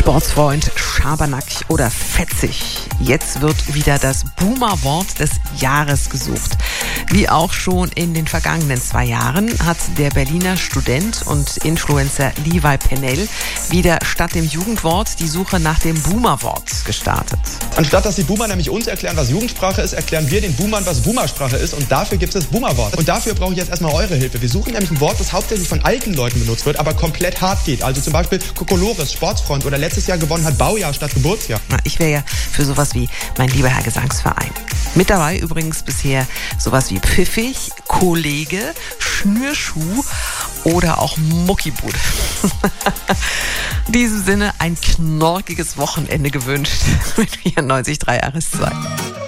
Sportsfreund, Schabernack oder fetzig. Jetzt wird wieder das Boomer-Wort des Jahres gesucht. Wie auch schon in den vergangenen 2 Jahren hat der Berliner Student und Influencer Levi Pennell wieder statt dem Jugendwort die Suche nach dem Boomer-Wort gestartet. Anstatt dass die Boomer nämlich uns erklären, was Jugendsprache ist, erklären wir den Boomern, was Boomersprache ist, und dafür gibt es das Boomer-Wort. Und dafür brauche ich jetzt erstmal eure Hilfe. Wir suchen nämlich ein Wort, das hauptsächlich von alten Leuten benutzt wird, aber komplett hart geht. Also zum Beispiel Kokolores, Sportsfreund, oder letztes Jahr gewonnen hat Baujahr statt Geburtsjahr. Ich wäre ja für sowas wie mein lieber Herr Gesangsverein. Mit dabei übrigens bisher sowas wie pfiffig, Kollege, Schnürschuh oder auch Muckibude. In diesem Sinne ein knorkiges Wochenende gewünscht mit 94.3 RS2.